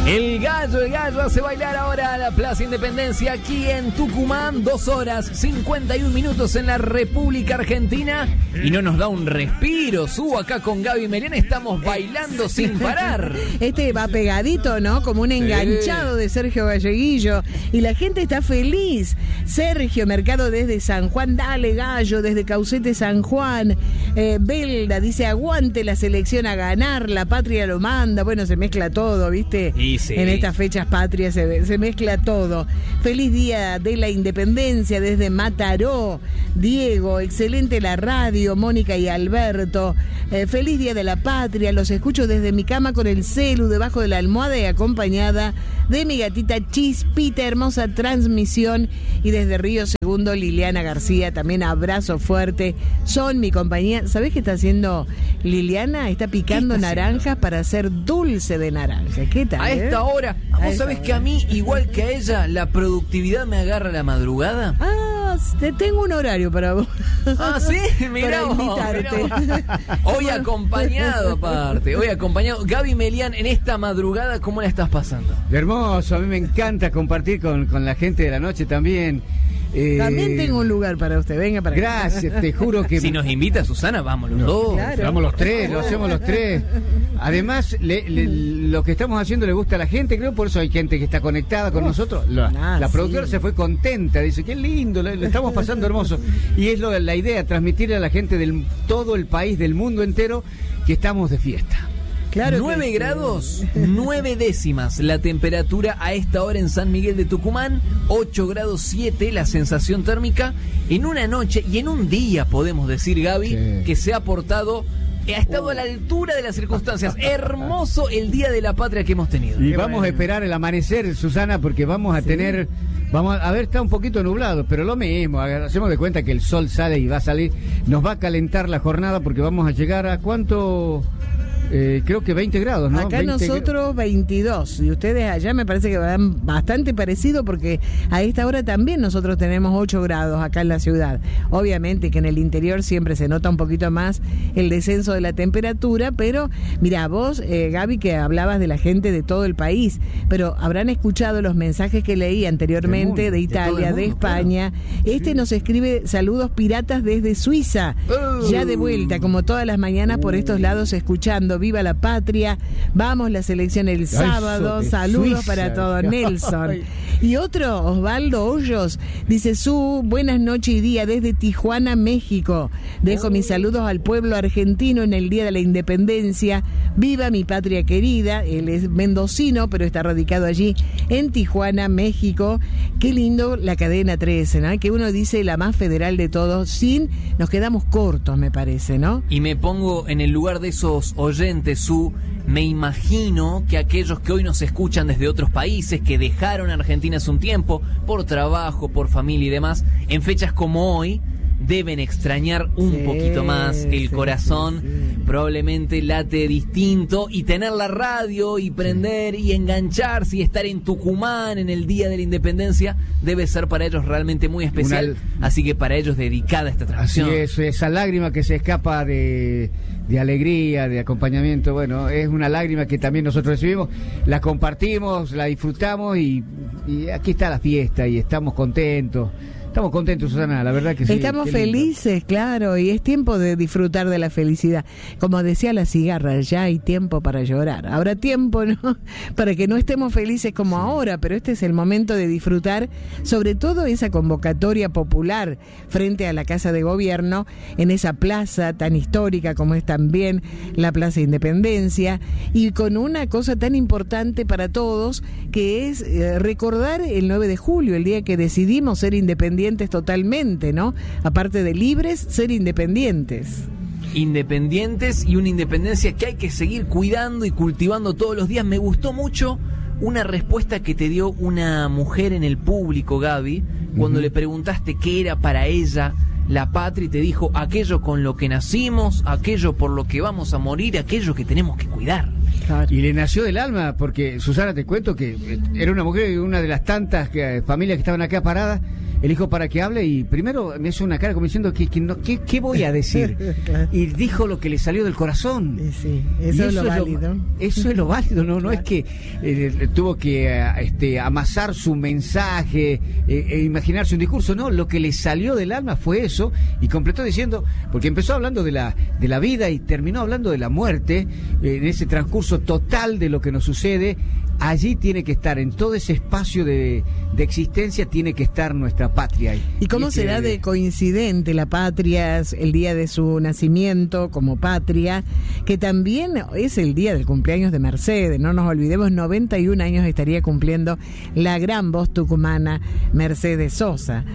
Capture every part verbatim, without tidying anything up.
El gallo, el gallo hace bailar ahora a la Plaza Independencia aquí en Tucumán. Dos horas, cincuenta y un minutos en la República Argentina. Y no nos da un respiro. Subo acá con Gaby Melián, estamos bailando sin parar. Este va pegadito, ¿no? Como un enganchado de Sergio Galleguillo. Y la gente está feliz. Sergio Mercado desde San Juan, dale gallo, desde Caucete San Juan. Eh, Belda dice, aguante la selección a ganar, la patria lo manda. Bueno, se mezcla todo, ¿viste? Y sí. En estas fechas patrias se, se mezcla todo. Feliz día de la Independencia desde Mataró. Diego, excelente la radio, Mónica y Alberto. Eh, feliz día de la patria, los escucho desde mi cama con el celu debajo de la almohada y acompañada de mi gatita Chispita, hermosa transmisión. Y desde Río Segundo, Liliana García, también abrazo fuerte. Son mi compañía. ¿Sabés qué está haciendo Liliana? Está picando está naranjas haciendo? Para hacer dulce de naranja. ¿Qué tal? A eh? esta hora, vos sabés que a mí, igual que a ella, la productividad me agarra a la madrugada. Ah, te tengo un horario para vos. Ah, sí, mirá para vos, invitarte. mirá vos. Hoy acompañado aparte, hoy acompañado. Gaby Melián, en esta madrugada, ¿cómo la estás pasando? Hermoso, a mí me encanta compartir con, con la gente de la noche también. Eh, también tengo un lugar para usted, venga para acá. Gracias, te juro que... Si nos invita Susana, vamos los no, dos. Claro. Vamos los tres, lo hacemos los tres. Además, le, le, lo que estamos haciendo le gusta a la gente, creo, por eso hay gente que está conectada con Uf, nosotros. La, ah, la productora sí. se fue contenta, dice, qué lindo, le, le estamos pasando hermoso. Y es lo, la idea, transmitirle a la gente del todo el país, del mundo entero, que estamos de fiesta. Claro, nueve grados, nueve décimas la temperatura a esta hora en San Miguel de Tucumán, ocho grados siete la sensación térmica, en una noche y en un día, podemos decir, Gaby, sí. que se ha portado, ha estado a la altura de las circunstancias. Hermoso el Día de la Patria que hemos tenido. Y vamos a esperar el amanecer, Susana, porque vamos a sí. tener... Vamos a ver, está un poquito nublado, pero lo mismo, hacemos de cuenta que el sol sale y va a salir, nos va a calentar la jornada porque vamos a llegar a ¿cuánto? Eh, creo que veinte grados, ¿no? Acá nosotros veintidós, y ustedes allá me parece que van bastante parecido porque a esta hora también nosotros tenemos ocho grados acá en la ciudad. Obviamente que en el interior siempre se nota un poquito más el descenso de la temperatura, pero mira, vos, eh, Gaby, que hablabas de la gente de todo el país, pero habrán escuchado los mensajes que leí anteriormente de Italia, de, de España. Claro. Este sí. nos escribe saludos piratas desde Suiza, uh. ya de vuelta, como todas las mañanas por estos lados escuchando. Viva la patria, vamos la selección el sábado, Ay, saludos Suiza. Para todos, Nelson. Y otro, Osvaldo Hoyos, dice, su buenas noches y día desde Tijuana, México. Dejo oh. mis saludos al pueblo argentino en el Día de la Independencia. Viva mi patria querida. Él es mendocino, pero está radicado allí en Tijuana, México. Qué lindo la cadena trece, ¿no? Que uno dice la más federal de todos, sin, nos quedamos cortos, me parece, ¿no? Y me pongo en el lugar de esos oyentes, Su, me imagino que aquellos que hoy nos escuchan desde otros países, que dejaron a Argentina hace un tiempo, por trabajo, por familia y demás, en fechas como hoy, deben extrañar un sí, poquito más el sí, corazón, sí, sí. probablemente late distinto, y tener la radio y prender y engancharse y estar en Tucumán en el Día de la Independencia debe ser para ellos realmente muy especial, Una... así que para ellos dedicada esta transmisión. Así es, esa lágrima que se escapa de, de alegría, de acompañamiento, bueno, es una lágrima que también nosotros recibimos, la compartimos, la disfrutamos y, y aquí está la fiesta y estamos contentos. Estamos contentos, Susana, la verdad que sí. Estamos felices, claro, y es tiempo de disfrutar de la felicidad. Como decía la cigarra, ya hay tiempo para llorar. Habrá tiempo, ¿no? Para que no estemos felices como sí. ahora, pero este es el momento de disfrutar, sobre todo esa convocatoria popular frente a la Casa de Gobierno, en esa plaza tan histórica como es también la Plaza Independencia, y con una cosa tan importante para todos, que es eh, recordar el nueve de julio, el día que decidimos ser independientes totalmente, ¿no? Aparte de libres, ser independientes. Independientes y una independencia que hay que seguir cuidando y cultivando todos los días. Me gustó mucho una respuesta que te dio una mujer en el público, Gaby, cuando uh-huh. le preguntaste qué era para ella la patria y te dijo aquello con lo que nacimos, aquello por lo que vamos a morir, aquello que tenemos que cuidar. Claro. Y le nació del alma, porque Susana, te cuento que era una mujer, una de las tantas que, familias que estaban acá paradas. elijo para que hable y primero me hizo una cara como diciendo que, que no, ¿qué, ¿qué voy a decir? Y dijo lo que le salió del corazón. Sí, eso, eso es lo válido. Lo, eso es lo válido, no, no claro. Es que eh, tuvo que eh, este, amasar su mensaje, eh, eh, imaginarse un discurso, no, lo que le salió del alma fue eso y completó diciendo, porque empezó hablando de la, de la vida y terminó hablando de la muerte, eh, en ese transcurso total de lo que nos sucede. Allí tiene que estar, en todo ese espacio de, de existencia, tiene que estar nuestra patria. ¿Y cómo y será que, de coincidente la patria, el día de su nacimiento como patria, que también es el día del cumpleaños de Mercedes? No nos olvidemos, noventa y un años estaría cumpliendo la gran voz tucumana Mercedes Sosa.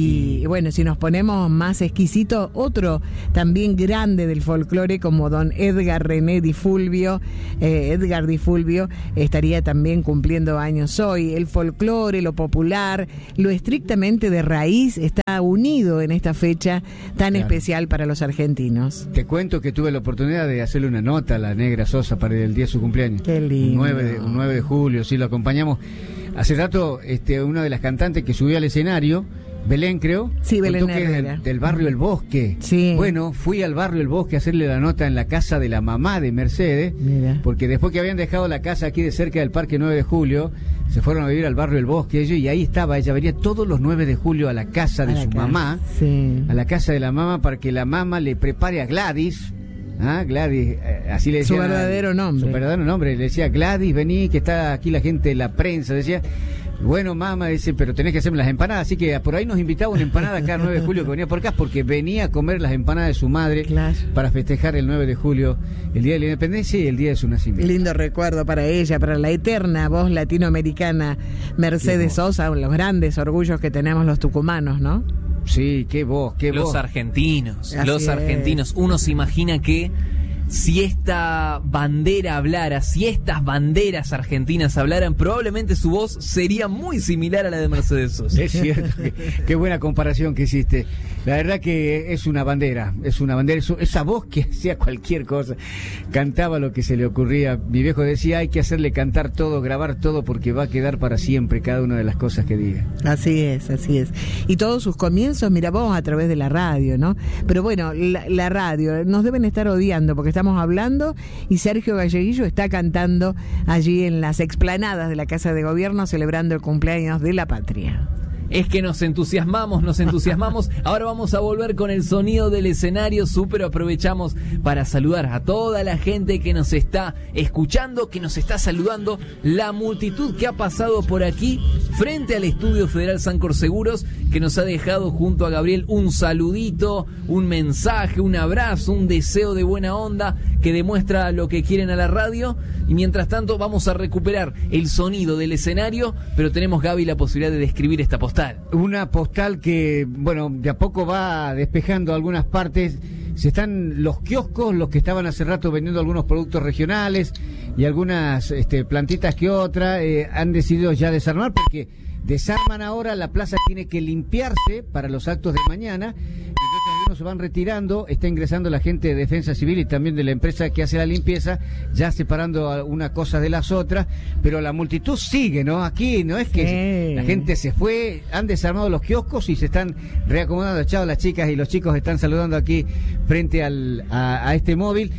Y bueno, si nos ponemos más exquisitos, otro también grande del folclore como don Edgar René Di Fulvio, eh, Edgar Di Fulvio estaría también cumpliendo años hoy. El folclore, lo popular, lo estrictamente de raíz está unido en esta fecha tan claro. especial para los argentinos. Te cuento que tuve la oportunidad de hacerle una nota a la Negra Sosa para el día de su cumpleaños. Qué lindo. nueve de, nueve de julio, sí, lo acompañamos. Hace rato, este, una de las cantantes que subió al escenario, Belén, creo. Sí, Belén que es del, del barrio El Bosque. Sí. Bueno, fui al barrio El Bosque a hacerle la nota en la casa de la mamá de Mercedes. Mira. Porque después que habían dejado la casa aquí de cerca del Parque nueve de julio, se fueron a vivir al barrio El Bosque ellos, y ahí estaba, ella venía todos los nueve de julio a la casa de su casa. mamá, sí. a la casa de la mamá, para que la mamá le prepare a Gladys. Ah, Gladys, eh, así le decía. Su verdadero nombre. Su verdadero nombre. Le decía, Gladys, vení, que está aquí la gente de la prensa. Decía, bueno, mamá, dice, pero tenés que hacerme las empanadas. Así que por ahí nos invitaba una empanada cada nueve de julio que venía por acá, porque venía a comer las empanadas de su madre, claro. para festejar el nueve de julio, el día de la independencia y el día de su nacimiento. Lindo recuerdo para ella, para la eterna voz latinoamericana Mercedes Sosa, los grandes orgullos que tenemos los tucumanos, ¿no? Sí, qué voz, qué voz. Los argentinos, Así los es. argentinos. Uno se imagina que si esta bandera hablara, si estas banderas argentinas hablaran, probablemente su voz sería muy similar a la de Mercedes Sosa. Es cierto, qué, qué buena comparación que hiciste. La verdad que es una bandera, es una bandera, esa voz que hacía cualquier cosa, cantaba lo que se le ocurría. Mi viejo decía, hay que hacerle cantar todo, grabar todo, porque va a quedar para siempre cada una de las cosas que diga. Así es, así es. Y todos sus comienzos, mira, vos a través de la radio, ¿no? Pero bueno, la, la radio, nos deben estar odiando porque estamos hablando y Sergio Galleguillo está cantando allí en las explanadas de la Casa de Gobierno celebrando el cumpleaños de la patria. Es que nos entusiasmamos, nos entusiasmamos. Ahora vamos a volver con el sonido del escenario. Súper aprovechamos para saludar a toda la gente que nos está escuchando, que nos está saludando, la multitud que ha pasado por aquí frente al Estudio Federal Sancor Seguros, que nos ha dejado junto a Gabriel un saludito, un mensaje, un abrazo, un deseo de buena onda que demuestra lo que quieren a la radio. Y mientras tanto vamos a recuperar el sonido del escenario, pero tenemos, Gaby, la posibilidad de describir esta postal. Una postal que, bueno, de a poco va despejando algunas partes. Se están los kioscos, los que estaban hace rato vendiendo algunos productos regionales y algunas este, plantitas que otra, eh, han decidido ya desarmar, porque desarman ahora, la plaza tiene que limpiarse para los actos de mañana. Entonces algunos se van retirando, está ingresando la gente de Defensa Civil y también de la empresa que hace la limpieza, ya separando una cosa de las otras, pero la multitud sigue, ¿no? Aquí no es que sí. La gente se fue, han desarmado los kioscos y se están reacomodando. Chao, las chicas y los chicos están saludando aquí frente al, a, a este móvil.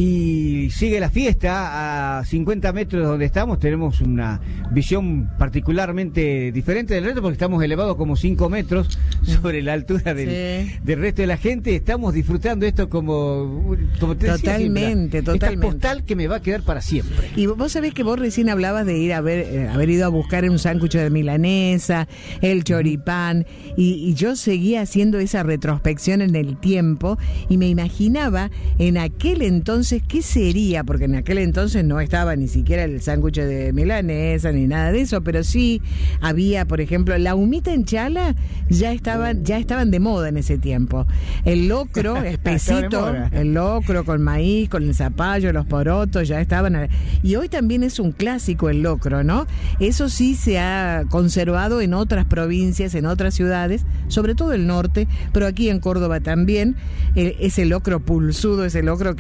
Y sigue la fiesta a cincuenta metros de donde estamos. Tenemos una visión particularmente diferente del resto, porque estamos elevados como cinco metros sobre la altura del, sí. del resto de la gente. Estamos disfrutando esto como, como te decía, totalmente, siempre, totalmente. Esta postal que me va a quedar para siempre. Y vos sabés que vos recién hablabas de ir a ver, eh, haber ido a buscar un sándwich de milanesa, el choripán, y, y yo seguía haciendo esa retrospección en el tiempo y me imaginaba en aquel entonces qué sería, porque en aquel entonces no estaba ni siquiera el sándwich de milanesa ni nada de eso, pero sí había, por ejemplo, la humita en chala, ya estaban, ya estaban de moda en ese tiempo. El locro espesito, el locro con maíz, con el zapallo, los porotos, ya estaban. Y hoy también es un clásico el locro, ¿no? Eso sí se ha conservado en otras provincias, en otras ciudades, sobre todo el norte, pero aquí en Córdoba también, eh, ese locro pulsudo, ese locro que era para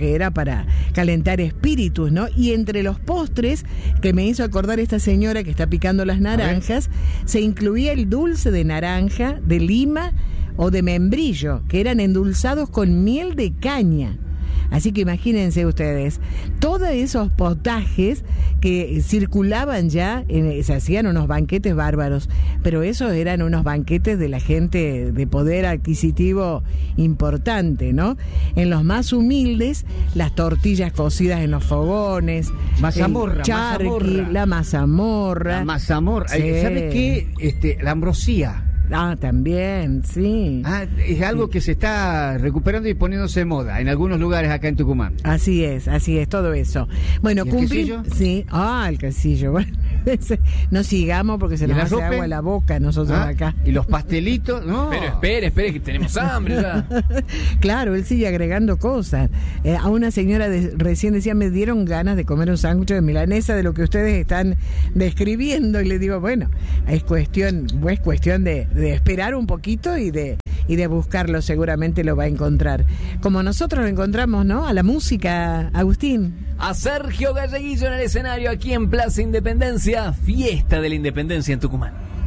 para calentar espíritus, ¿no? Y entre los postres que me hizo acordar esta señora que está picando las naranjas, se incluía el dulce de naranja, de lima o de membrillo, que eran endulzados con miel de caña. Así que imagínense ustedes, todos esos potajes que circulaban ya, en, se hacían unos banquetes bárbaros, pero esos eran unos banquetes de la gente de poder adquisitivo importante, ¿no? En los más humildes, las tortillas cocidas en los fogones, mazamorra, el charqui, mazamorra. la mazamorra. La mazamorra. Sí. ¿Sabes qué? Este, la ambrosía. Ah, también, sí. Ah, es algo sí. que se está recuperando y poniéndose de moda en algunos lugares acá en Tucumán. Así es, así es, todo eso. Bueno, ¿Y el cumplir. quesillo? Sí, ah, el quesillo. Bueno, no sigamos porque se ¿Y nos el hace arrope? agua la boca nosotros Ah, acá. Y los pastelitos, no. Pero espere, espere, que tenemos hambre ya. Claro, él sigue agregando cosas. Eh, a una señora de, recién decía, me dieron ganas de comer un sándwich de milanesa de lo que ustedes están describiendo. Y le digo, bueno, es cuestión, es cuestión de, de esperar un poquito y de, y de buscarlo, seguramente lo va a encontrar. Como nosotros lo encontramos, ¿no? A la música, Agustín. A Sergio Galleguillo en el escenario aquí en Plaza Independencia, fiesta de la Independencia en Tucumán.